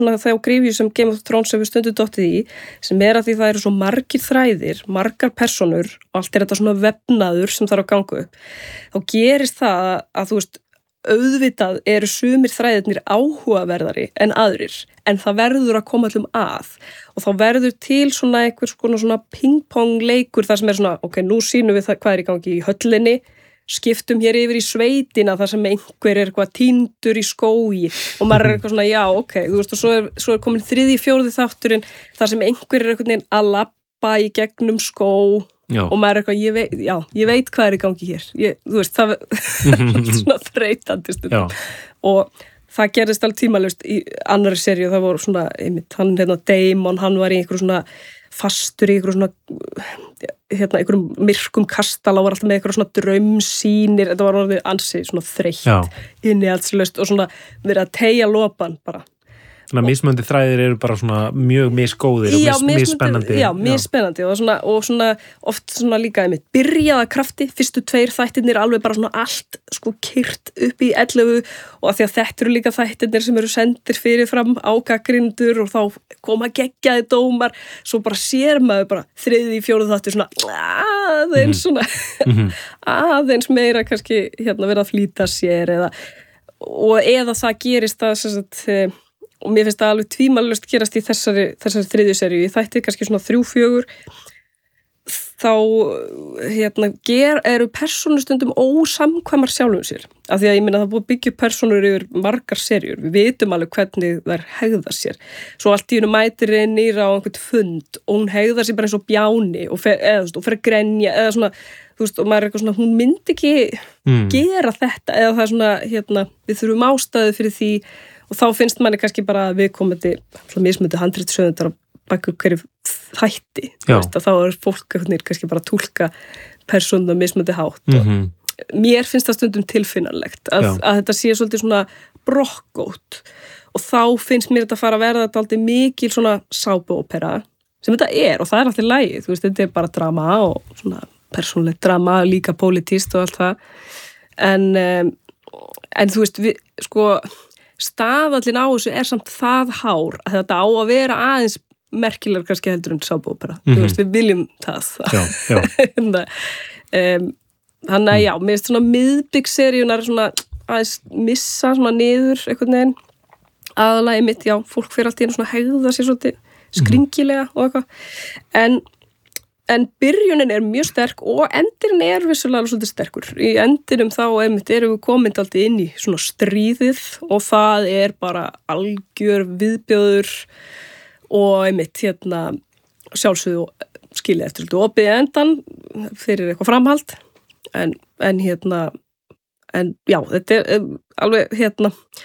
þá gryfju sem Game of Thrones hefur stundu dottið í, sem að því það eru svo margir þræðir, margar personur og allt þetta svona vefnaður sem þarf að ganga upp, þá gerist það að þú veist, auðvitað eru sumir þræðirnir áhugaverðari en aðrir, en það verður að koma allum að og þá verður til svona einhvers konar svona ping-pong leikur þar sem svona, ok, nú sýnum við það hvað í gangi í höllinni, skiptum hér yfir í sveitina þar sem einhver eitthvað týndur í skógi og maður eitthvað svona, já, ok, þú veist, og svo komin 3., 4. þátturinn þar sem einhver einhvern veginn að labba í gegnum skó. Já. Og maður eitthvað, ég veit hvað í gangi hér. Þú veist, það svona þreytandi stundum. Og það gerðist alveg tímalaust í annarri seríu, það voru svona, hann Daemon, hann var í einhverju svona fastur í einhverju svona, einhverjum myrkum kastala og var alltaf með einhverju svona draumsýnir, þetta var orðið ansi svona þreytt, innihaldslaust og svona verið að teygja lopan bara. Þannig að mismunandi þræðir eru bara svona mjög misgóðir og misspennandi. Já, misspennandi og svona oft svona líka byrjaða krafti, fyrstu 2 þættirnir alveg bara svona allt sko kyrt upp í 11 og að því að þetta eru líka þættirnir sem eru sendir fyrirfram á gagnrýnendur og þá koma geggjaði dómar, svo bara sér maður bara 3., 4. þáttur svona aðeins svona aðeins meira kannski verið að flýta sér eða það gerist það sem sagt og mér finnst það alveg tvímælalaust gerast í þessari 3. seríu, í þætti kannski svona 3, 4 þá eru persónustundum ósamkvæmar sjálfum sér, af því að ég meina það búið að byggja persónur yfir margar seríur, við vitum alveg hvernig þær hegða sér, svo allt í hennu mætir nýra á einhvern fund og hún hegða sér bara eins og bjáni og fer að grenja eða svona, þú veist, og maður er eitthvað svona, hún myndi ekki gera þetta, eða það er svona, við þurfum ástæðu fyrir því og þá finnst manni kannski bara að viðkomandi mismunandi handritshöfundar að baka hverju þætti, veist, þá er fólk kannski bara að túlka persónuna mismunandi hátt og mér finnst það stundum tilfinnanlegt að þetta sé svolítið svona brokkótt og þá finnst mér þetta fara að verða dálítið mikil svona sápuópera sem þetta og það er alltaf lagi, þú veist, þetta er bara drama og svona persónulegt drama, líka pólitískt og allt það en þú veist, sko staðallinn á þessu er samt það hár að þetta á að vera aðeins merkilegar kannski heldur en sápuópera. Þú veist, við viljum það. Þannig að mér finnst svona miðbyggsseríunar svona aðeins missa svona niður einhvern veginn. Aðalagi mitt, fólk fyrir allt í einu svona hegða sér svolítið skringilega og eitthvað. En byrjunin er mjög sterk og endurinn er vissulega svolítið sterkur. Í endinum þá erum við komin alltaf inn í svona stríðið og það er bara algjör viðbjóður og sjálfsögðu skilja eftir svolítið opið endan fyrir eitthvað framhald. En þetta er alveg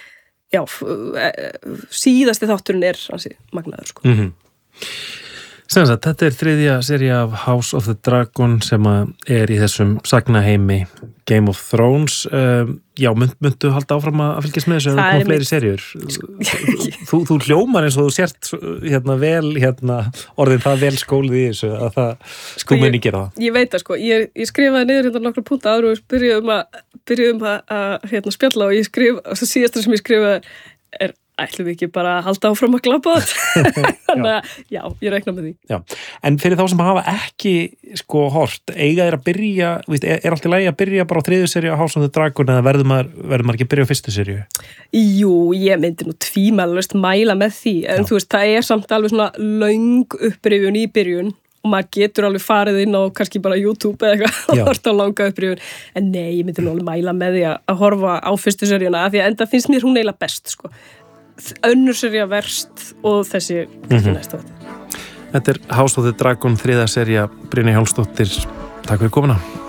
síðasti þátturinn er ansi magnaður sko. Þetta er 3. sería af House of the Dragon sem er í þessum sagnaheimi Game of Thrones. Muntu halda áfram að fylgjast með þessu ef það koma fleiri seríur? Þú hljómar eins og þú sért vel orðin það vel skólið í þessu að það muni gera það. Ég veit það sko, ég skrifaði niður nokkra punkta áður og byrjuðum að spjalla og ég síðastur sem ég skrifaði er ætlum við ekki bara að halda áfram að glapa þetta. Þannig að, ég reikna með því. Já, en fyrir þá sem hafa ekki hort, eiga þeir að byrja, er allt í lagi að byrja bara á 3. seríu á House of the Dragon eða verður maður ekki að byrja á 1. seríu? Jú, ég myndi nú tvímælalaust mæla með því, en þú veist, það er samt alveg svona löng upprifjun í byrjun og maður getur alveg farið inn á kannski bara YouTube eða eitthvað og horta á langa upprifjun, en nei, ég myndi nú alveg mæla með því að horfa á 1. seríuna, af því að enda finnst mér hún eiginlega best, sko. Önnur sería verst og þessi næsta þetta. Þetta er House of the Dragon 3. sería, Brynja Hjálmsdóttir. Takk fyrir komuna.